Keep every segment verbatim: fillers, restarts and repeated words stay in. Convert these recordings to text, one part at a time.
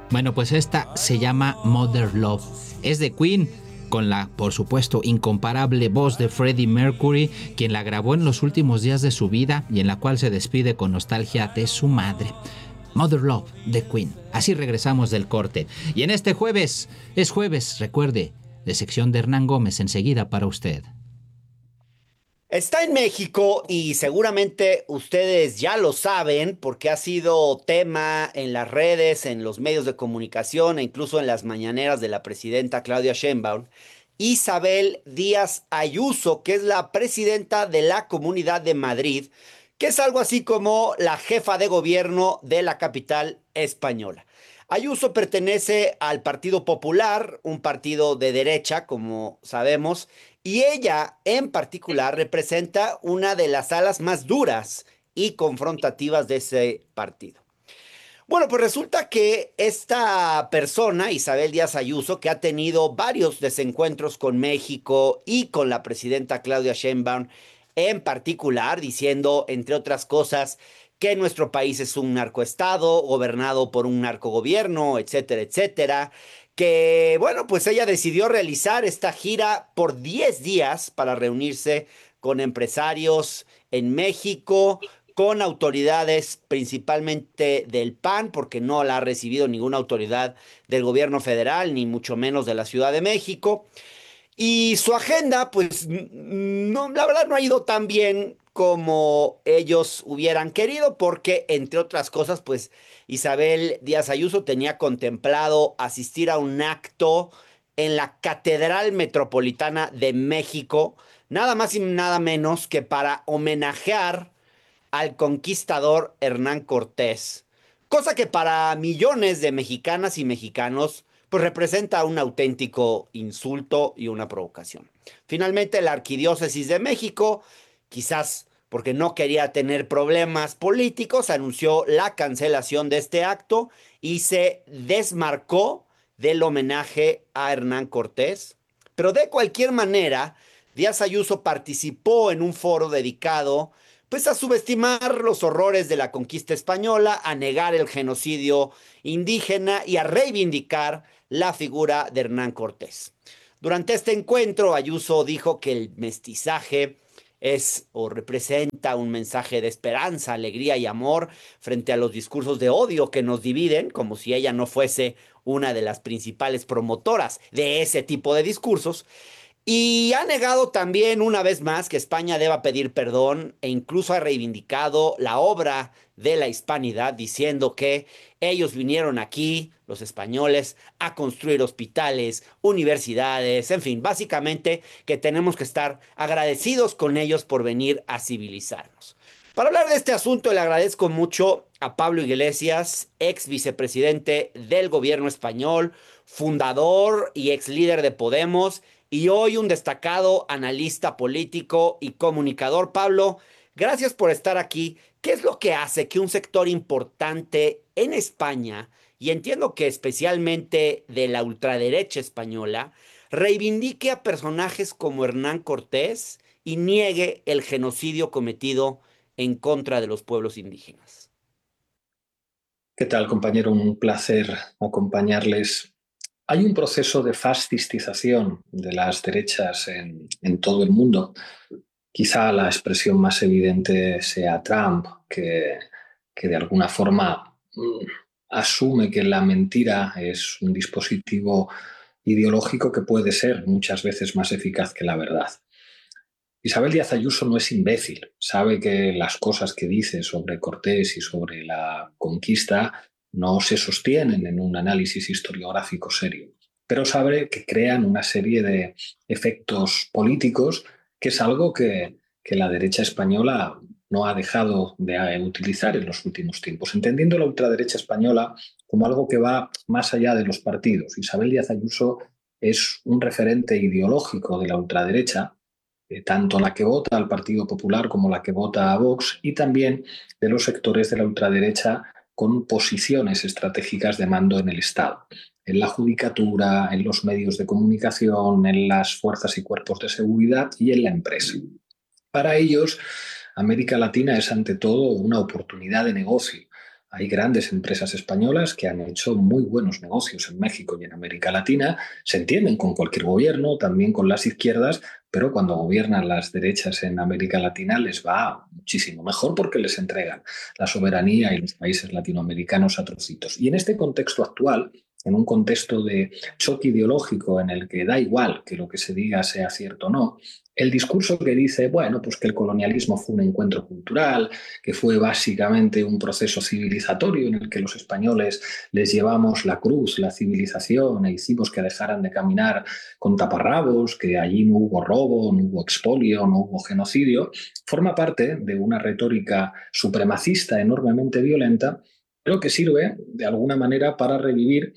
Bueno, pues esta se llama Mother Love. Es de Queen, con la, por supuesto, incomparable voz de Freddie Mercury, quien la grabó en los últimos días de su vida y en la cual se despide con nostalgia de su madre. Mother Love de Queen. Así regresamos del corte. Y en este jueves, es jueves, recuerde, de sección de Hernán Gómez enseguida para usted. Está en México y seguramente ustedes ya lo saben porque ha sido tema en las redes, en los medios de comunicación e incluso en las mañaneras de la presidenta Claudia Sheinbaum, Isabel Díaz Ayuso, que es la presidenta de la Comunidad de Madrid, que es algo así como la jefa de gobierno de la capital española. Ayuso pertenece al Partido Popular, un partido de derecha, como sabemos, y ella en particular representa una de las alas más duras y confrontativas de ese partido. Bueno, pues resulta que esta persona, Isabel Díaz Ayuso, que ha tenido varios desencuentros con México y con la presidenta Claudia Sheinbaum en particular, diciendo, entre otras cosas, que nuestro país es un narcoestado gobernado por un narcogobierno, etcétera, etcétera, que, bueno, pues ella decidió realizar esta gira por diez días para reunirse con empresarios en México, con autoridades principalmente del P A N, porque no la ha recibido ninguna autoridad del gobierno federal, ni mucho menos de la Ciudad de México. Y su agenda, pues, no, la verdad no ha ido tan bien como ellos hubieran querido, porque, entre otras cosas, pues, Isabel Díaz Ayuso tenía contemplado asistir a un acto en la Catedral Metropolitana de México, nada más y nada menos que para homenajear al conquistador Hernán Cortés, cosa que para millones de mexicanas y mexicanos pues representa un auténtico insulto y una provocación. Finalmente, la Arquidiócesis de México, quizás porque no quería tener problemas políticos, anunció la cancelación de este acto y se desmarcó del homenaje a Hernán Cortés. Pero de cualquier manera, Díaz Ayuso participó en un foro dedicado pues a subestimar los horrores de la conquista española, a negar el genocidio indígena y a reivindicar la figura de Hernán Cortés. Durante este encuentro, Ayuso dijo que el mestizaje es o representa un mensaje de esperanza, alegría y amor frente a los discursos de odio que nos dividen, como si ella no fuese una de las principales promotoras de ese tipo de discursos. Y ha negado también una vez más que España deba pedir perdón e incluso ha reivindicado la obra de la hispanidad diciendo que ellos vinieron aquí, los españoles, a construir hospitales, universidades, en fin, básicamente que tenemos que estar agradecidos con ellos por venir a civilizarnos. Para hablar de este asunto le agradezco mucho a Pablo Iglesias, ex vicepresidente del gobierno español, fundador y ex líder de Podemos y hoy un destacado analista político y comunicador. Pablo, gracias por estar aquí. ¿Qué es lo que hace que un sector importante en España, y entiendo que especialmente de la ultraderecha española, reivindique a personajes como Hernán Cortés y niegue el genocidio cometido en contra de los pueblos indígenas? ¿Qué tal, compañero? Un placer acompañarles. Hay un proceso de fascistización de las derechas en, en todo el mundo. Quizá la expresión más evidente sea Trump, que, que de alguna forma mm, asume que la mentira es un dispositivo ideológico que puede ser muchas veces más eficaz que la verdad. Isabel Díaz Ayuso no es imbécil, sabe que las cosas que dice sobre Cortés y sobre la conquista no se sostienen en un análisis historiográfico serio, pero sabe que crean una serie de efectos políticos, que es algo que, que la derecha española no ha dejado de utilizar en los últimos tiempos, entendiendo la ultraderecha española como algo que va más allá de los partidos. Isabel Díaz Ayuso es un referente ideológico de la ultraderecha, eh, tanto la que vota al Partido Popular como la que vota a Vox, y también de los sectores de la ultraderecha con posiciones estratégicas de mando en el Estado, en la judicatura, en los medios de comunicación, en las fuerzas y cuerpos de seguridad y en la empresa. Para ellos, América Latina es ante todo una oportunidad de negocio. Hay grandes empresas españolas que han hecho muy buenos negocios en México y en América Latina. Se entienden con cualquier gobierno, también con las izquierdas, pero cuando gobiernan las derechas en América Latina les va muchísimo mejor porque les entregan la soberanía y los países latinoamericanos a trocitos. Y en este contexto actual, en un contexto de choque ideológico en el que da igual que lo que se diga sea cierto o no, el discurso que dice, bueno, pues que el colonialismo fue un encuentro cultural, que fue básicamente un proceso civilizatorio en el que los españoles les llevamos la cruz, la civilización, e hicimos que dejaran de caminar con taparrabos, que allí no hubo robo, no hubo expolio, no hubo genocidio, forma parte de una retórica supremacista enormemente violenta, pero que sirve de alguna manera para revivir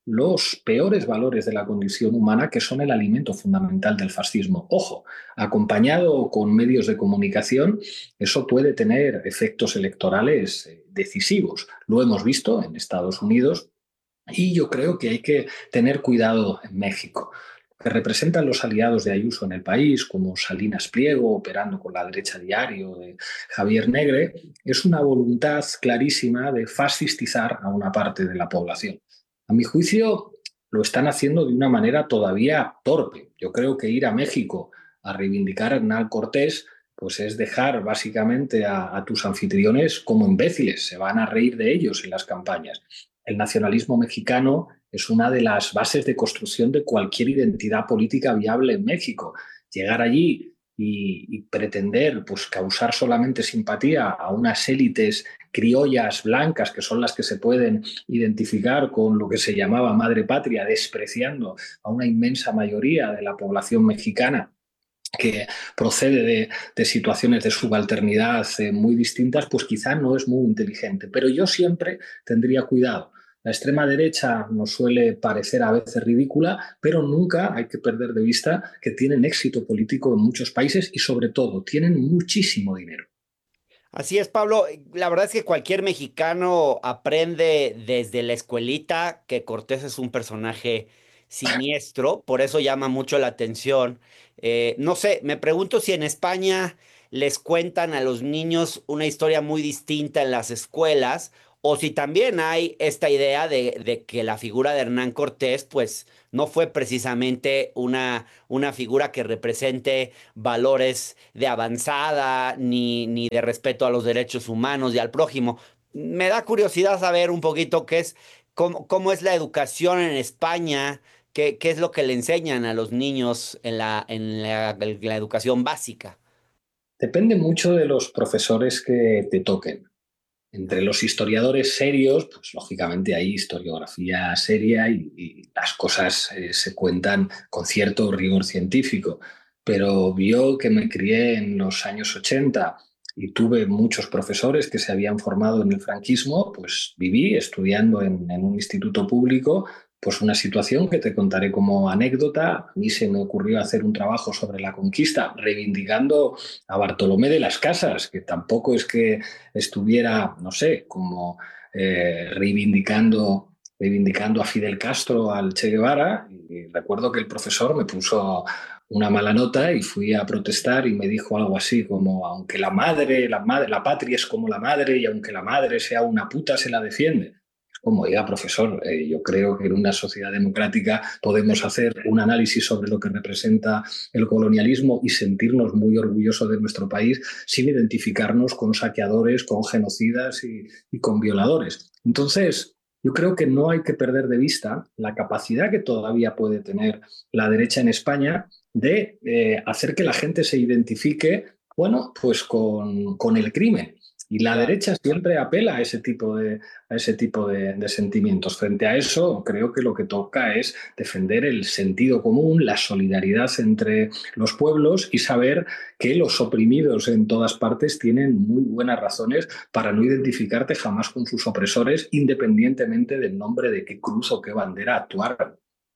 los peores valores de la condición humana, que son el alimento fundamental del fascismo. Ojo, acompañado con medios de comunicación, eso puede tener efectos electorales eh, decisivos. Lo hemos visto en Estados Unidos y yo creo que hay que tener cuidado en México. Que representan los aliados de Ayuso en el país, como Salinas Pliego, operando con la derecha diario de Javier Negre, es una voluntad clarísima de fascistizar a una parte de la población. A mi juicio, lo están haciendo de una manera todavía torpe. Yo creo que ir a México a reivindicar a Hernán Cortés pues es dejar básicamente a, a tus anfitriones como imbéciles, se van a reír de ellos en las campañas. El nacionalismo mexicano es una de las bases de construcción de cualquier identidad política viable en México. Llegar allí y, y pretender pues, causar solamente simpatía a unas élites criollas blancas, que son las que se pueden identificar con lo que se llamaba madre patria, despreciando a una inmensa mayoría de la población mexicana que procede de, de situaciones de subalternidad eh, muy distintas, pues quizá no es muy inteligente. Pero yo siempre tendría cuidado. La extrema derecha nos suele parecer a veces ridícula, pero nunca hay que perder de vista que tienen éxito político en muchos países y sobre todo tienen muchísimo dinero. Así es, Pablo. La verdad es que cualquier mexicano aprende desde la escuelita que Cortés es un personaje siniestro, por eso llama mucho la atención. Eh, no sé, me pregunto si en España les cuentan a los niños una historia muy distinta en las escuelas, o si también hay esta idea de, de que la figura de Hernán Cortés, pues, no fue precisamente una, una figura que represente valores de avanzada ni, ni de respeto a los derechos humanos y al prójimo. Me da curiosidad saber un poquito qué es, cómo, cómo es la educación en España, qué, qué es lo que le enseñan a los niños en la, en la, en la educación básica. Depende mucho de los profesores que te toquen. Entre los historiadores serios, pues lógicamente hay historiografía seria y, y las cosas eh, se cuentan con cierto rigor científico. Pero yo que me crié en los años ochenta y tuve muchos profesores que se habían formado en el franquismo, pues viví estudiando en, en un instituto público, pues una situación que te contaré como anécdota. A mí se me ocurrió hacer un trabajo sobre la conquista, reivindicando a Bartolomé de las Casas, que tampoco es que estuviera, no sé, como eh, reivindicando, reivindicando a Fidel Castro, al Che Guevara. Y recuerdo que el profesor me puso una mala nota y fui a protestar y me dijo algo así como, aunque la madre, la madre, la patria es como la madre y aunque la madre sea una puta, se la defiende. Como diga, profesor, eh, yo creo que en una sociedad democrática podemos hacer un análisis sobre lo que representa el colonialismo y sentirnos muy orgullosos de nuestro país sin identificarnos con saqueadores, con genocidas y, y con violadores. Entonces, yo creo que no hay que perder de vista la capacidad que todavía puede tener la derecha en España de eh, hacer que la gente se identifique, bueno, pues con, con el crimen. Y la Claro. derecha siempre apela a ese tipo de, a ese tipo de, de sentimientos. Frente a eso, creo que lo que toca es defender el sentido común, la solidaridad entre los pueblos y saber que los oprimidos en todas partes tienen muy buenas razones para no identificarte jamás con sus opresores, independientemente del nombre de qué cruz o qué bandera actuaran.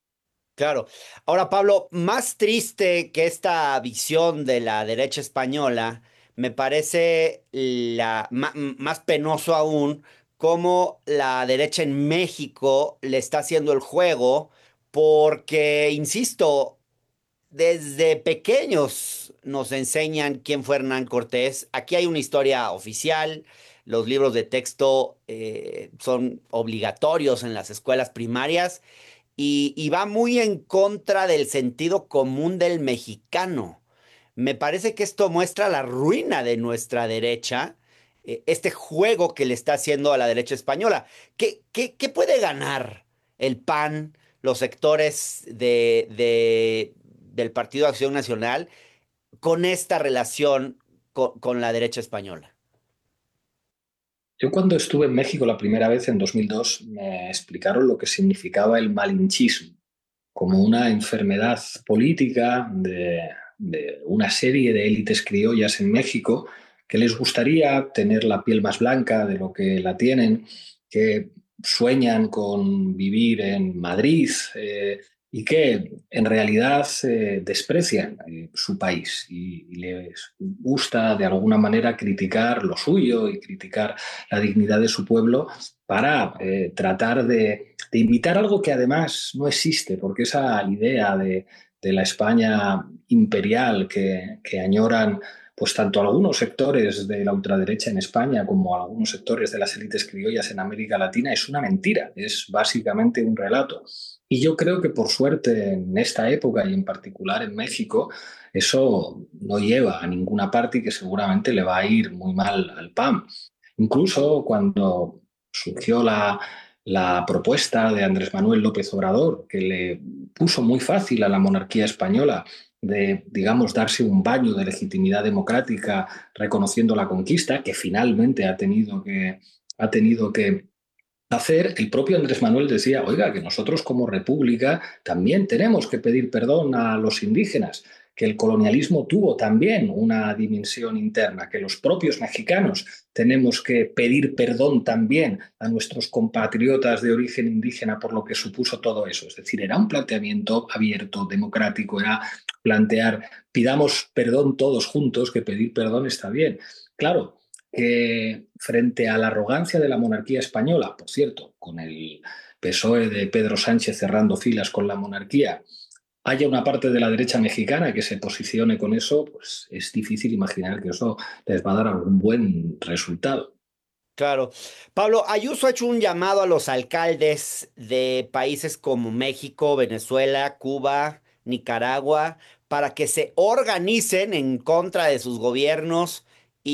Claro. Ahora, Pablo, más triste que esta visión de la derecha española, me parece la, ma- m- más penoso aún cómo la derecha en México le está haciendo el juego, porque, insisto, desde pequeños nos enseñan quién fue Hernán Cortés. Aquí hay una historia oficial. los libros de texto eh, son obligatorios en las escuelas primarias y, y va muy en contra del sentido común del mexicano. Me parece que esto muestra la ruina de nuestra derecha, eh, este juego que le está haciendo a la derecha española. ¿Qué, qué, qué puede ganar el P A N, los sectores de, de- del Partido de Acción Nacional, con esta relación con, con la derecha española? Yo cuando estuve en México la primera vez en dos mil dos me explicaron lo que significaba el malinchismo como una enfermedad política de, de una serie de élites criollas en México que les gustaría tener la piel más blanca de lo que la tienen, que sueñan con vivir en Madrid eh, y que en realidad eh, desprecian eh, su país y, y les gusta de alguna manera criticar lo suyo y criticar la dignidad de su pueblo para eh, tratar de, de imitar algo que además no existe, porque esa idea de, de la España imperial que, que añoran pues tanto algunos sectores de la ultraderecha en España como algunos sectores de las élites criollas en América Latina es una mentira, es básicamente un relato. Y yo creo que por suerte en esta época y en particular en México, eso no lleva a ninguna parte y que seguramente le va a ir muy mal al P A M. Incluso cuando surgió la, la propuesta de Andrés Manuel López Obrador, que le puso muy fácil a la monarquía española de, digamos, darse un baño de legitimidad democrática reconociendo la conquista, que finalmente ha tenido que, ha tenido que hacer, el propio Andrés Manuel decía, oiga, que nosotros como república también tenemos que pedir perdón a los indígenas, que el colonialismo tuvo también una dimensión interna, que los propios mexicanos tenemos que pedir perdón también a nuestros compatriotas de origen indígena por lo que supuso todo eso. Es decir, era un planteamiento abierto, democrático, era plantear, pidamos perdón todos juntos, que pedir perdón está bien. Claro, que frente a la arrogancia de la monarquía española, por cierto, con el P S O E de Pedro Sánchez cerrando filas con la monarquía, haya una parte de la derecha mexicana que se posicione con eso, pues es difícil imaginar que eso les va a dar algún buen resultado. Claro. Pablo, Ayuso ha hecho un llamado a los alcaldes de países como México, Venezuela, Cuba, Nicaragua, para que se organicen en contra de sus gobiernos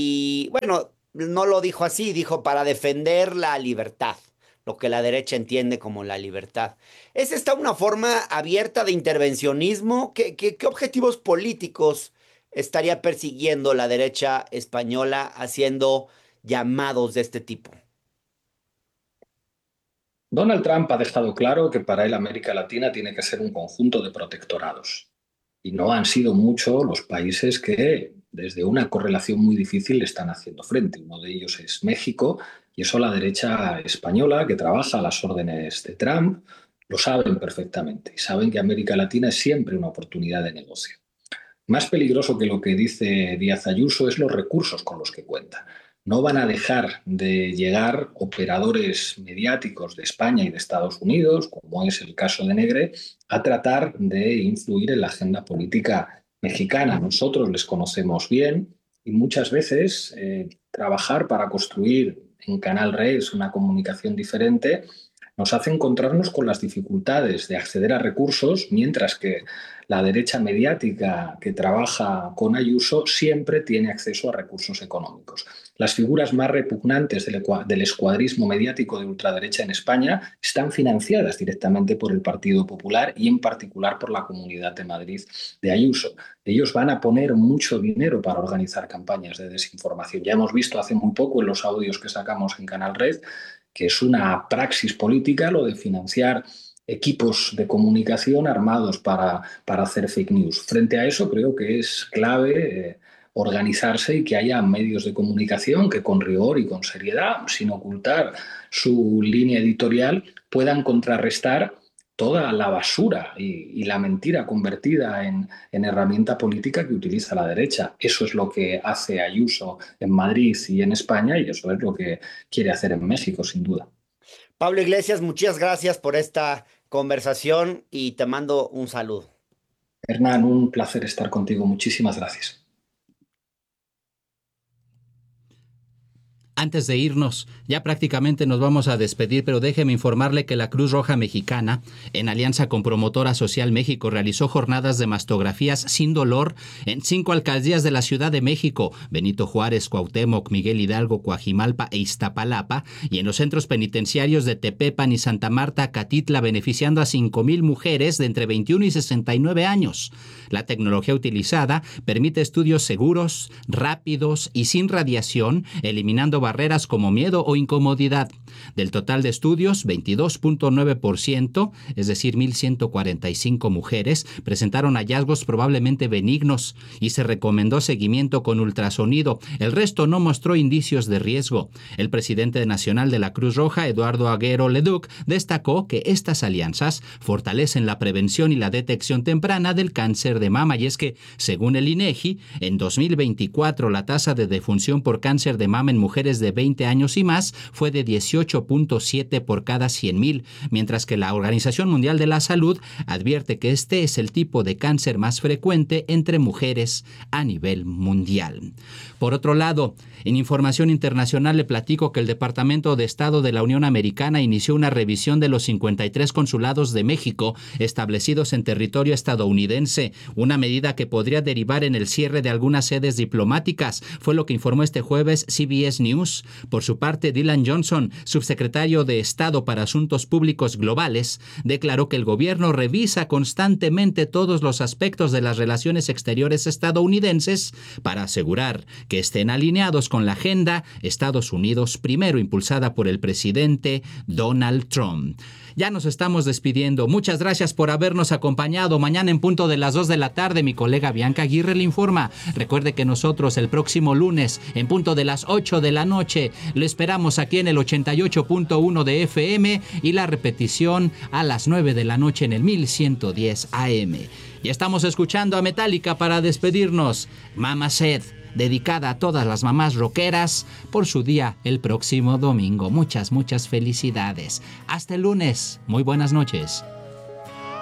y, bueno, no lo dijo así, dijo para defender la libertad, lo que la derecha entiende como la libertad. ¿Es esta una forma abierta de intervencionismo? ¿Qué, qué, qué objetivos políticos estaría persiguiendo la derecha española haciendo llamados de este tipo? Donald Trump ha dejado claro que para él América Latina tiene que ser un conjunto de protectorados. Y no han sido muchos los países que, desde una correlación muy difícil, le están haciendo frente. Uno de ellos es México, y eso la derecha española, que trabaja a las órdenes de Trump, lo saben perfectamente. Y saben que América Latina es siempre una oportunidad de negocio. Más peligroso que lo que dice Díaz Ayuso es los recursos con los que cuenta. No van a dejar de llegar operadores mediáticos de España y de Estados Unidos, como es el caso de Negre, a tratar de influir en la agenda política mexicana. Nosotros les conocemos bien y muchas veces eh, trabajar para construir en Canal Red una comunicación diferente nos hace encontrarnos con las dificultades de acceder a recursos, mientras que la derecha mediática que trabaja con Ayuso siempre tiene acceso a recursos económicos. Las figuras más repugnantes del, del escuadrismo mediático de ultraderecha en España están financiadas directamente por el Partido Popular y en particular por la Comunidad de Madrid de Ayuso. Ellos van a poner mucho dinero para organizar campañas de desinformación. Ya hemos visto hace muy poco en los audios que sacamos en Canal Red que es una praxis política lo de financiar equipos de comunicación armados para, para hacer fake news. Frente a eso creo que es clave eh, organizarse y que haya medios de comunicación que con rigor y con seriedad, sin ocultar su línea editorial, puedan contrarrestar toda la basura y, y la mentira convertida en, en herramienta política que utiliza la derecha. Eso es lo que hace Ayuso en Madrid y en España y eso es lo que quiere hacer en México, sin duda. Pablo Iglesias, muchas gracias por esta conversación y te mando un saludo. Hernán, un placer estar contigo. Muchísimas gracias. Antes de irnos, ya prácticamente nos vamos a despedir, pero déjeme informarle que la Cruz Roja Mexicana, en alianza con Promotora Social México, realizó jornadas de mastografías sin dolor en cinco alcaldías de la Ciudad de México: Benito Juárez, Cuauhtémoc, Miguel Hidalgo, Coajimalpa e Iztapalapa, y en los centros penitenciarios de Tepepan y Santa Marta, Catitla, beneficiando a cinco mil mujeres de entre veintiuno y sesenta y nueve años. La tecnología utilizada permite estudios seguros, rápidos y sin radiación, eliminando barreras como miedo o incomodidad. Del total de estudios, veintidós punto nueve por ciento, es decir, mil ciento cuarenta y cinco mujeres, presentaron hallazgos probablemente benignos y se recomendó seguimiento con ultrasonido. El resto no mostró indicios de riesgo. El presidente nacional de la Cruz Roja, Eduardo Aguero Leduc, destacó que estas alianzas fortalecen la prevención y la detección temprana del cáncer de mama, y es que, según el INEGI, en dos mil veinticuatro la tasa de defunción por cáncer de mama en mujeres de veinte años y más fue de dieciocho punto siete por cada cien mil, mientras que la Organización Mundial de la Salud advierte que este es el tipo de cáncer más frecuente entre mujeres a nivel mundial. Por otro lado, en información internacional le platico que el Departamento de Estado de la Unión Americana inició una revisión de los cincuenta y tres consulados de México establecidos en territorio estadounidense, una medida que podría derivar en el cierre de algunas sedes diplomáticas, fue lo que informó este jueves C B S News. Por su parte, Dylan Johnson, subsecretario de Estado para Asuntos Públicos Globales, declaró que el gobierno revisa constantemente todos los aspectos de las relaciones exteriores estadounidenses para asegurar que estén alineados con la agenda Estados Unidos primero, impulsada por el presidente Donald Trump. Ya nos estamos despidiendo. Muchas gracias por habernos acompañado. Mañana en punto de las dos de la tarde, mi colega Bianca Aguirre le informa. Recuerde que nosotros el próximo lunes, en punto de las ocho de la noche, lo esperamos aquí en el ochenta y ocho punto uno de F M y la repetición a las nueve de la noche en el mil ciento diez A M. Ya estamos escuchando a Metallica para despedirnos. Mama Said, dedicada a todas las mamás rockeras por su día el próximo domingo. Muchas, muchas felicidades. Hasta el lunes. Muy buenas noches.